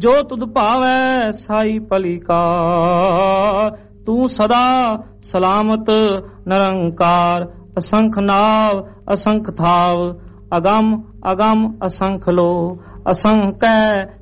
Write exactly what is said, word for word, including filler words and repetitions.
जो तुद भावै साई भली कार। तू सदा सलामत निरंकार। असंख नाव असंख थाव, अगम अगम असंख लो। असंख्य